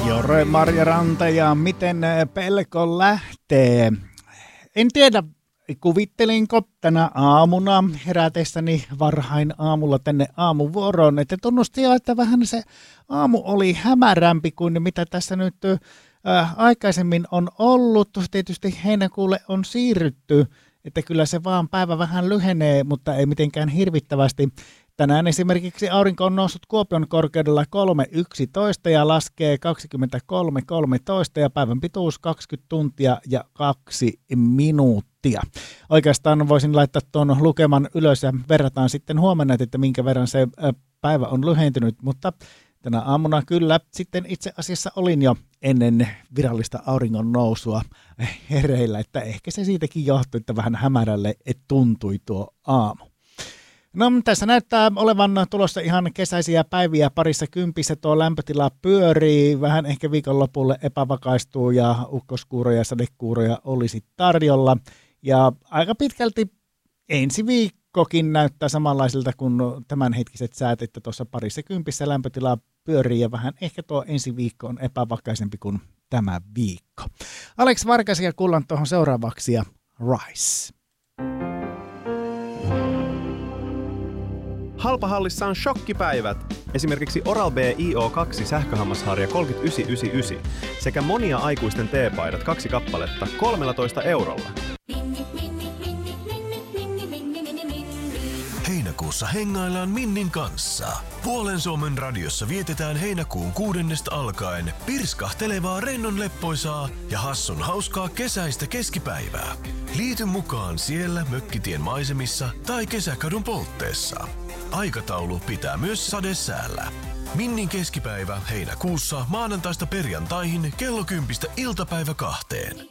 Jore Marja Ranta ja miten pelko lähtee? En tiedä, kuvittelinko tänä aamuna herätessäni varhain aamulla tänne aamuvuoroon, että tunnusti jo, että vähän se aamu oli hämärämpi kuin mitä tässä nyt aikaisemmin on ollut. Tietysti heinäkuulle on siirrytty, että kyllä se vaan päivä vähän lyhenee, mutta ei mitenkään hirvittävästi. Tänään esimerkiksi aurinko on noussut Kuopion korkeudella 3.11 ja laskee 23.13 ja päivän pituus 20 tuntia ja 2 minuuttia. Oikeastaan voisin laittaa tuon lukeman ylös ja verrataan sitten huomenna, että minkä verran se päivä on lyhentynyt, mutta tänä aamuna kyllä sitten itse asiassa olin jo ennen virallista auringon nousua hereillä, että ehkä se siitäkin johtui, että vähän hämärälle tuntui tuo aamu. No tässä näyttää olevan tulossa ihan kesäisiä päiviä parissa kympissä, tuo lämpötila pyörii, vähän ehkä viikonlopulle epävakaistuu ja ukkoskuuroja ja sadekuuroja olisi tarjolla. Ja aika pitkälti ensi viikkokin näyttää samanlaisilta kuin tämänhetkiset säät, että tuossa parissa kympissä lämpötila pyörii ja vähän ehkä tuo ensi viikko on epävakaisempi kuin tämä viikko. Alex Varkasia kuullaan tuohon seuraavaksi ja Rise. Halpahallissa on shokkipäivät. Esimerkiksi Oral-B IO2 sähköhammasharja 39,99 sekä monia aikuisten teepaidat 2 kappaletta 13 €. Heinäkuussa hengaillaan Minnin kanssa. Puolen Suomen radiossa vietetään heinäkuun 6. alkaen pirskahtelevaa rennon leppoisaa ja hassun hauskaa kesäistä keskipäivää. Liity mukaan siellä Mökkitien maisemissa tai Kesäkadun poltteessa. Aikataulu pitää myös sadesäällä. Minnin keskipäivä heinäkuussa maanantaista perjantaihin kello 10 iltapäivä 2.